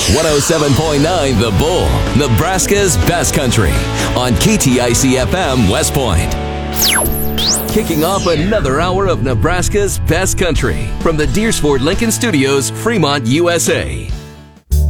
107.9 The Bull, Nebraska's best country on KTIC FM West Point. Kicking off another hour of Nebraska's best country from the Deersford Lincoln Studios, Fremont, USA.